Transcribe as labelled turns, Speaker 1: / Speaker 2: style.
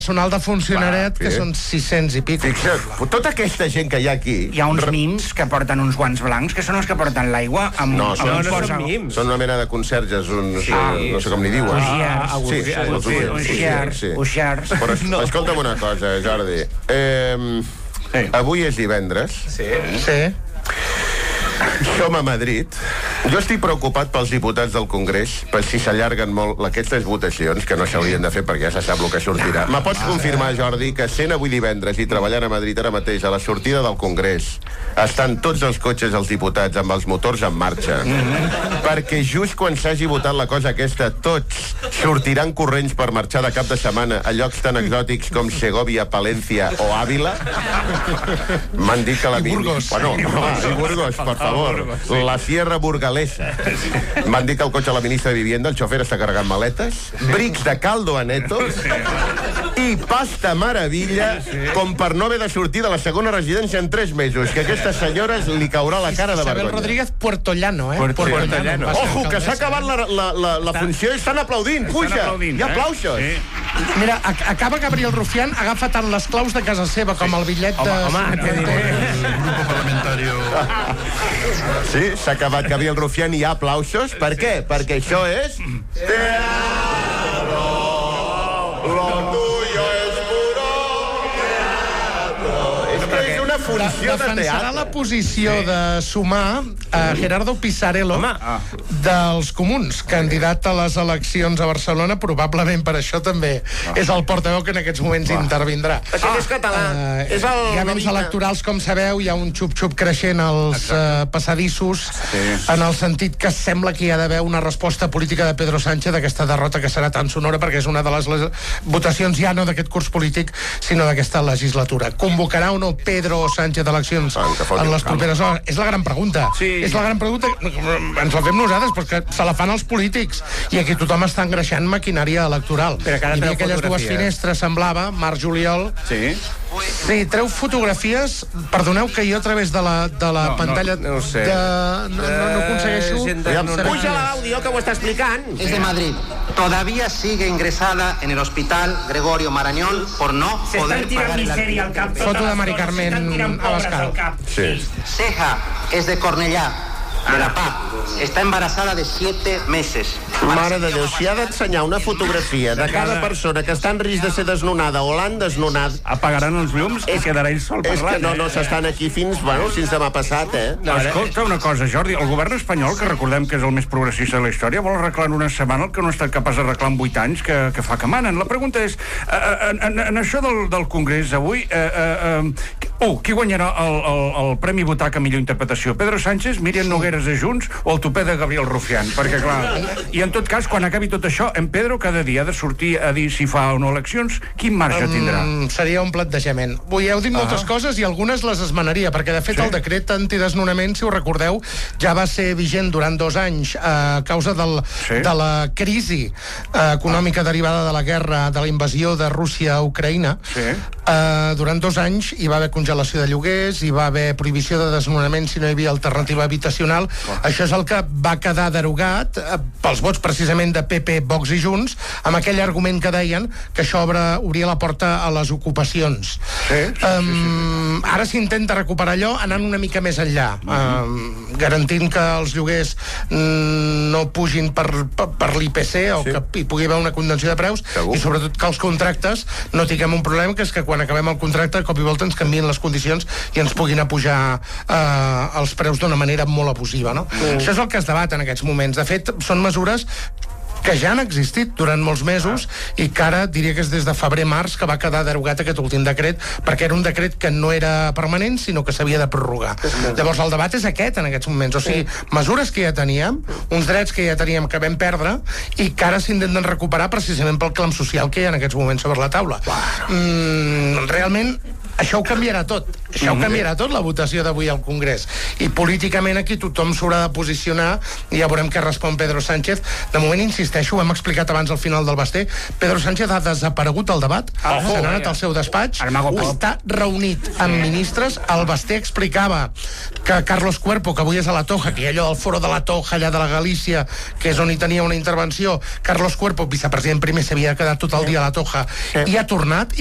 Speaker 1: personal de funcionariat, que són 600 i pico.
Speaker 2: Fixa't, tota aquesta gent que hi ha aquí...
Speaker 3: Hi ha uns mims que porten uns guants blancs, que són els que porten l'aigua amb...
Speaker 2: No, són mims. Són una mena de conserges, no sé com n'hi diuen.
Speaker 3: Uixars.
Speaker 2: Però escolta'm una cosa, Jordi. Avui és divendres.
Speaker 1: Sí.
Speaker 2: Som a Madrid. Jo estic preocupat pels diputats del Congrés, per si s'allarguen molt aquestes votacions, que no s'haurien de fer perquè ja se sap el que sortirà. Me pots confirmar, Jordi, que sent avui divendres i treballant a Madrid ara mateix, a la sortida del Congrés, estan tots els cotxes dels diputats amb els motors en marxa? Perquè just quan s'hagi votat la cosa aquesta, tots sortiran corrents per marxar de cap de setmana a llocs tan exòtics com Segovia, Palencia o Àvila? M'han dit que la...
Speaker 1: I Burgos.
Speaker 2: Bueno, i Burgos, per favor. La Sierra Burgalesa. M'han dit que el cotxe de la ministra de Vivienda, el xofer està carregant maletes, brics de caldo aneto i pasta maravilla com per no haver de sortir de la segona residència en 3 mesos, que a aquestes senyores li caurà la cara de vergonya.
Speaker 1: Isabel Rodríguez Puertollano,
Speaker 2: Puertollano. Ojo, que s'ha acabat la funció i estan aplaudint. Puja, hi ha aplausos.
Speaker 1: Mira, acaba Gabriel Rufián, agafa tant les claus de casa seva com el bitllet de...
Speaker 4: Grupo parlamentario.
Speaker 2: Sí, s'ha acabat Gabriel Rufián i hi ha aplausos. Per què? Perquè això és... Teatro. Lo tuyo es puro teatro. És que és una funció de
Speaker 1: defensarà
Speaker 2: teatre.
Speaker 1: la posició de sumar a Gerardo Pisarello dels Comuns, candidat a les eleccions a Barcelona. Probablement per això també és el portaveu que en aquests moments intervindrà.
Speaker 2: Perquè és català.
Speaker 1: Hi ha vents electorals, com sabeu, hi ha un xup-xup creixent als passadissos, en el sentit que sembla que hi ha d'haver una resposta política de Pedro Sánchez d'aquesta derrota que serà tan sonora, perquè és una de les votacions ja no d'aquest curs polític, sinó d'aquesta legislatura. Convocarà o no Pedro Sánchez eleccions en les properes hores? És la gran pregunta. És la gran pregunta. Ens la fem nosaltres, perquè se la fan els polítics. I aquí tothom està engreixant maquinària electoral. Hi havia aquelles dues finestres, semblava, març-juliol. Sí, treu fotografies. Perdoneu que jo a través de la pantalla no aconsegueixo...
Speaker 2: Puja l'àudio que ho està explicant.
Speaker 5: Es de Madrid. Todavía sigue ingresada en el hospital Gregorio Marañón por no poder pagar el alquiler.
Speaker 1: Foto de Mari Carmen Abascal.
Speaker 5: Ceja es de Cornellà, de la Paz. Está embarazada de 7 meses.
Speaker 2: Mare de Déu, si ha d'ensenyar una fotografia de cada persona que està en risc de ser desnonada o l'han desnonat...
Speaker 6: Apagaran els llums i quedarà ell sol parlant.
Speaker 2: És que no s'estan aquí fins demà passat,
Speaker 6: Escolta una cosa, Jordi, el govern espanyol, que recordem que és el més progressista de la història, vol arreglar en una setmana el que no ha estat capaç d'arreglar en 8 anys, que fa que manen. La pregunta és, en això del Congrés avui, qui guanyarà el Premi Butaca millor interpretació? Pedro Sánchez, Míriam Nogueras de Junts o el tupè de Gabriel Rufián? Perquè, clar, i en tot cas, quan acabi tot això, en Pedro cada dia ha de sortir a dir si fa o no eleccions. Quin marge tindrà?
Speaker 1: Seria un plantejament. Heu dit moltes coses i algunes les esmenaria, perquè de fet el decret antidesnonament, si ho recordeu, ja va ser vigent durant 2 anys a causa de la crisi econòmica derivada de la guerra, de la invasió de Rússia a Ucraïna. Durant 2 anys hi va haver congelació de lloguers, hi va haver prohibició de desnonament si no hi havia alternativa habitacional. Això és el que va quedar derogat pels vots precisament de PP, Vox i Junts, amb aquell argument que deien que això obria la porta a les ocupacions. Ara s'intenta recuperar allò anant una mica més enllà, garantint que els lloguers no pugin per l'IPC o que hi pugui haver una contenció de preus i sobretot que els contractes no tinguem un problema, que és que quan acabem el contracte de cop i volta ens canvien les condicions i ens puguin apujar els preus d'una manera molt abusiva, no? Això és el que es debat en aquests moments. De fet, són mesures que ja han existit durant molts mesos i que ara diria que és des de febrer-març que va quedar derogat aquest últim decret, perquè era un decret que no era permanent, sinó que s'havia de prorrogar. Llavors el debat és aquest en aquests moments, o sigui, mesures que ja teníem, uns drets que ja teníem que vam perdre i que ara s'intenten recuperar precisament pel clam social que hi ha en aquests moments sobre la taula. Realment això ho canviarà tot. Això ho canviarà tot, la votació d'avui al Congrés. I políticament aquí tothom s'haurà de posicionar i ja veurem què respon Pedro Sánchez. De moment, insisteixo, ho hem explicat abans al final del Basté, Pedro Sánchez ha desaparegut al debat, se n'ha anat al seu despatx, està reunit amb ministres. El Basté explicava que Carlos Cuerpo, que avui és a la Toja, que hi ha allò del foro de la Toja, allà de la Galícia, que és on hi tenia una intervenció, Carlos Cuerpo, vicepresident primer, s'havia quedat tot el dia a la Toja, i ha tornat,